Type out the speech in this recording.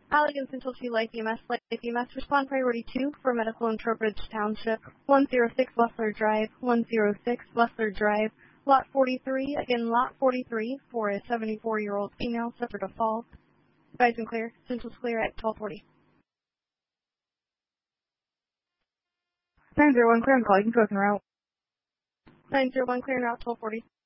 Allegan Central 2 Life EMS, respond priority 2 for medical in Trowbridge Township, 106 Wessler Drive, 106 Wessler Drive, Lot 43, again Lot 43, for a 74-year-old female suffered a fall. Advise and clear. Central's clear at 1240. 901 clear, I'm calling. You can go en route. 901 clear en route, 1240.